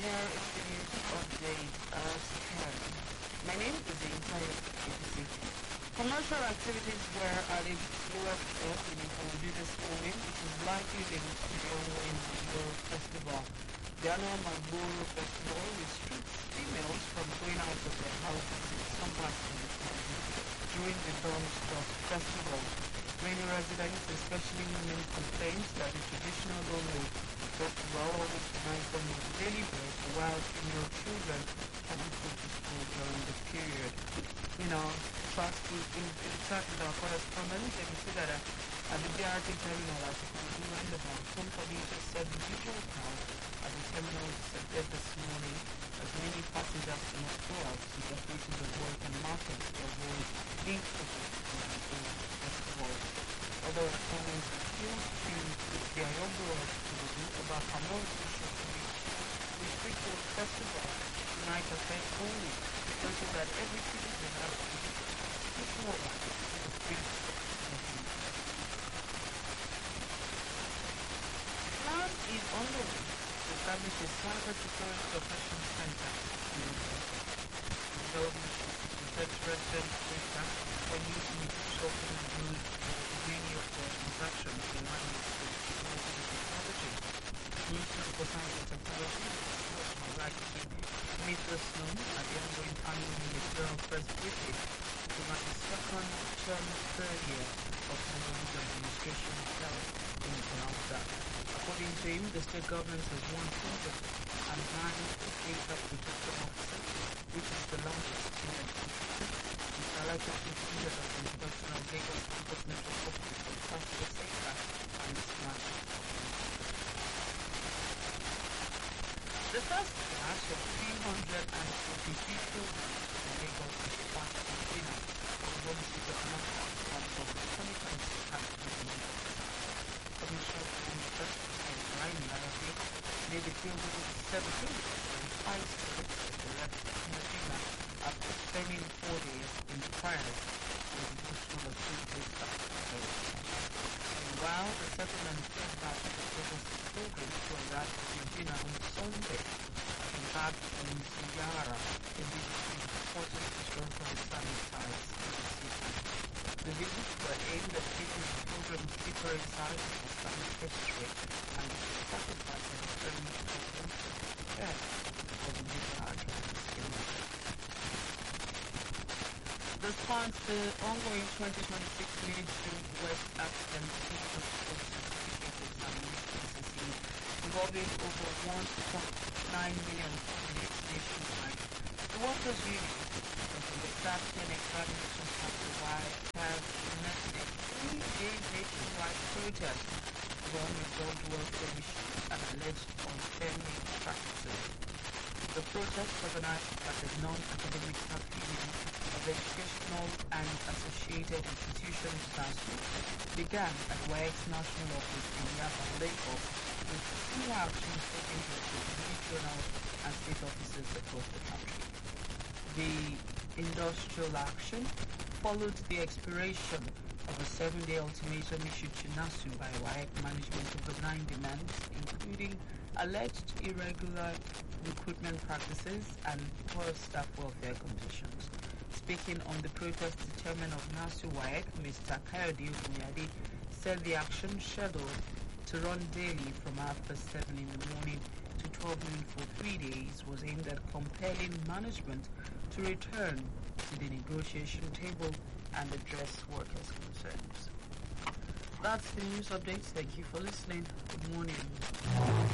Here is the news update at 10. My name is Intayo ABC. Commercial activities were at a slower pace in Ikorodu this morning. It is likely linked to the ongoing Magboro Festival. The annual Magboro Festival restricts females from going out of their houses in some parts of the country during the Dawn Festival. Many residents, especially women, complained that the traditional Olo festival always provides them with daily bread, while female children cannot go to school during the period. Fast food in fact with our correspondents, they can see that at the BRT terminal at the roundabout, some commuters said the usual crowd at the terminal disappeared this morning as many passengers cannot go out to their places of work and markets to avoid being focused on the festival. Other respondents appealed to their younger ones about Hanoi social media restrict the festival tonight affect only, so that every citizen has to speak more to the streets. Plan is underway to establish a cyber security operations center in the development of protect resident data when using shopping and many of the transactions in line with technology. Minister for Science and Technology, made this known at the ongoing annual ministerial press briefing to mark the second term third year of Tinubu's administration held in Canada. According to him, the state government has 109 data protection officers, which is the largest in the country. It's highlighted to the introduction of Lagos Campus Network Office for the transport sector and its national. The first class of 343 children in Lagos is back to dinner from home to the Anaka as of 2026 has been Commissioner for University and Ryan Larabi made the children 17 and 5 students left Medina after spending 4 days in trials with the National Association Staff. While the settlement came back to the program to arrive in Medina on Sunday, and back in Ziyara, in the important historical Islamic sites in the city. The visits were aimed at taking the program deeper inside of Islamic history and the sacrifices of early Muslims to prepare for the new address in This funds the ongoing 2026 Ministry West African Institute examination involving over 1.9 million candidates nationwide. The workers' union of the West African Examination Council have commenced a 3-day nationwide protest for unresolved welfare issues and alleged unfair practices. The protest, organized by the non-academic staff union of educational and associated institutions NASU, began at WAEC's national office in Yaba, Lagos, with similar actions taken to regional and state offices across the country. The industrial action followed the expiration of a 7-day ultimatum issued to NASU by WAEC management over 9 demands, including alleged irregular recruitment practices and poor staff welfare conditions. Speaking on the protest, the chairman of NASU WAEC, Mr. Kayode Ogunyade, said the action scheduled to run daily from after 7 in the morning to 12 noon for 3 days was aimed at compelling management to return to the negotiation table and address workers' concerns. That's the news updates. Thank you for listening. Good morning.